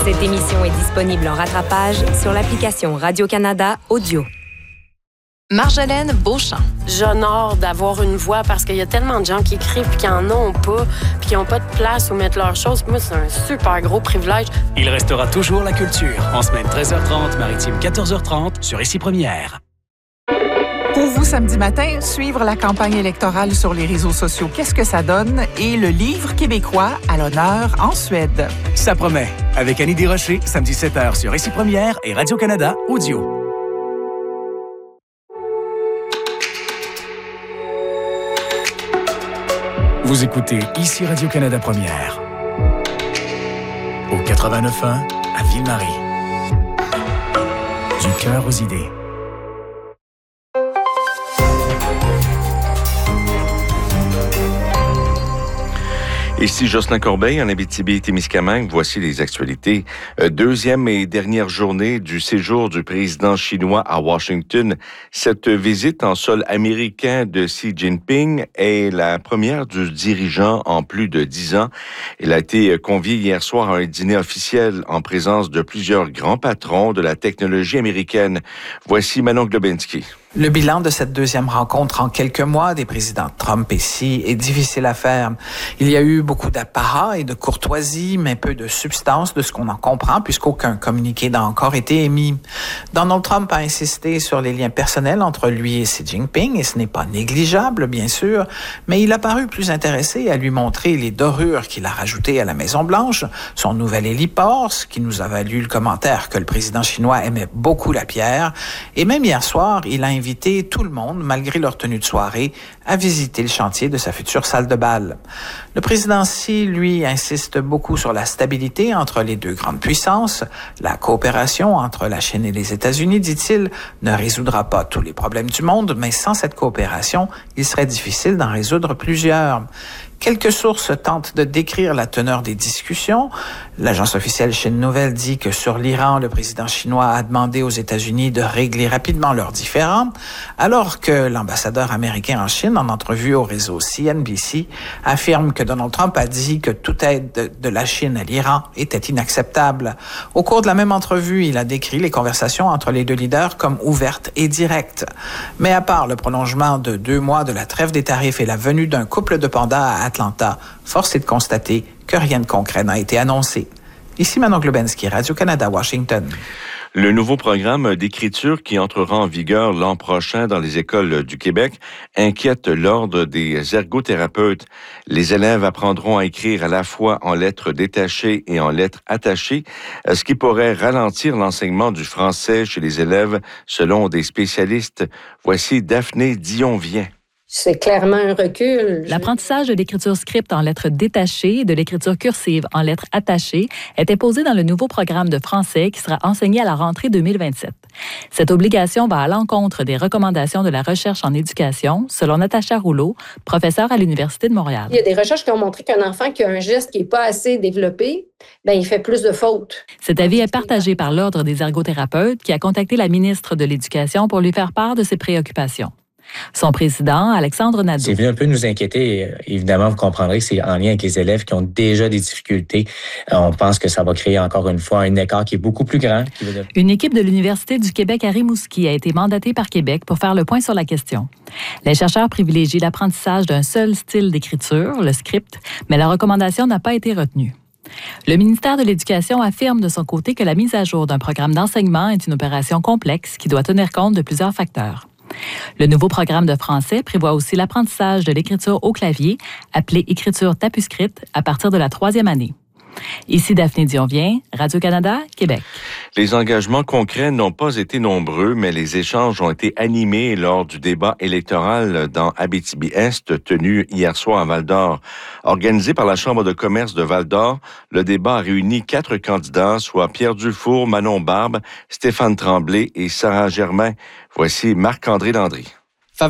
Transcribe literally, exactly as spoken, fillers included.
Cette émission est disponible en rattrapage sur l'application Radio-Canada Audio. Marjolaine Beauchamp. J'honore d'avoir une voix parce qu'il y a tellement de gens qui écrivent puis qui en ont pas, puis qui n'ont pas de place où mettre leurs choses. Moi, c'est un super gros privilège. Il restera toujours la culture. En semaine treize heures trente, maritime quatorze heures trente, sur Ici Première. Pour vous, samedi matin, suivre la campagne électorale sur les réseaux sociaux, qu'est-ce que ça donne? Et le livre québécois à l'honneur en Suède. Ça promet. Avec Annie Desrochers, samedi sept heures sur Ici Première et Radio-Canada Audio. Vous écoutez Ici Radio-Canada Première. Au quatre-vingt-neuf point un à Ville-Marie. Du cœur aux idées. Ici Jocelyn Corbeil, en Abitibi-Témiscamingue. Voici les actualités. Deuxième et dernière journée du séjour du président chinois à Washington. Cette visite en sol américain de Xi Jinping est la première du dirigeant en plus de dix ans. Il a été convié hier soir à un dîner officiel en présence de plusieurs grands patrons de la technologie américaine. Voici Manon Globinski. Le bilan de cette deuxième rencontre en quelques mois des présidents Trump et Xi est difficile à faire. Il y a eu beaucoup d'apparat et de courtoisie, mais peu de substance de ce qu'on en comprend, puisqu'aucun communiqué n'a encore été émis. Donald Trump a insisté sur les liens personnels entre lui et Xi Jinping, et ce n'est pas négligeable, bien sûr, mais il a paru plus intéressé à lui montrer les dorures qu'il a rajoutées à la Maison-Blanche, son nouvel héliport, ce qui nous a valu le commentaire que le président chinois aimait beaucoup la pierre, et même hier soir, il a invité tout le monde, malgré leur tenue de soirée, à visiter le chantier de sa future salle de bal. Le président Xi, lui, insiste beaucoup sur la stabilité entre les deux grandes puissances. La coopération entre la Chine et les États-Unis, dit-il, ne résoudra pas tous les problèmes du monde, mais sans cette coopération, il serait difficile d'en résoudre plusieurs. Quelques sources tentent de décrire la teneur des discussions. L'agence officielle Chine Nouvelle dit que sur l'Iran, le président chinois a demandé aux États-Unis de régler rapidement leurs différends, alors que l'ambassadeur américain en Chine, en entrevue au réseau C N B C, affirme que Donald Trump a dit que toute aide de, de la Chine à l'Iran était inacceptable. Au cours de la même entrevue, il a décrit les conversations entre les deux leaders comme ouvertes et directes. Mais à part le prolongement de deux mois de la trêve des tarifs et la venue d'un couple de pandas à Atlanta, force est de constater que rien de concret n'a été annoncé. Ici Manon Globinski, Radio-Canada, Washington. Le nouveau programme d'écriture qui entrera en vigueur l'an prochain dans les écoles du Québec inquiète l'ordre des ergothérapeutes. Les élèves apprendront à écrire à la fois en lettres détachées et en lettres attachées, ce qui pourrait ralentir l'enseignement du français chez les élèves, selon des spécialistes. Voici Daphné Dion-Vient. C'est clairement un recul. L'apprentissage de l'écriture script en lettres détachées et de l'écriture cursive en lettres attachées est imposé dans le nouveau programme de français qui sera enseigné à la rentrée deux mille vingt-sept. Cette obligation va à l'encontre des recommandations de la recherche en éducation, selon Natacha Rouleau, professeure à l'Université de Montréal. Il y a des recherches qui ont montré qu'un enfant qui a un geste qui n'est pas assez développé, ben il fait plus de fautes. Cet avis est partagé par l'Ordre des ergothérapeutes qui a contacté la ministre de l'Éducation pour lui faire part de ses préoccupations. Son président, Alexandre Nadeau. C'est venu un peu nous inquiéter. Évidemment, vous comprendrez que c'est en lien avec les élèves qui ont déjà des difficultés. On pense que ça va créer encore une fois un écart qui est beaucoup plus grand. Une équipe de l'Université du Québec à Rimouski a été mandatée par Québec pour faire le point sur la question. Les chercheurs privilégient l'apprentissage d'un seul style d'écriture, le script, mais la recommandation n'a pas été retenue. Le ministère de l'Éducation affirme de son côté que la mise à jour d'un programme d'enseignement est une opération complexe qui doit tenir compte de plusieurs facteurs. Le nouveau programme de français prévoit aussi l'apprentissage de l'écriture au clavier, appelée écriture tapuscrite, à partir de la troisième année. Ici Daphné Dion-Vient, Radio-Canada, Québec. Les engagements concrets n'ont pas été nombreux, mais les échanges ont été animés lors du débat électoral dans Abitibi-Est, tenu hier soir à Val-d'Or. Organisé par la Chambre de commerce de Val-d'Or, le débat a réuni quatre candidats, soit Pierre Dufour, Manon Barbe, Stéphane Tremblay et Sarah Germain. Voici Marc-André Landry.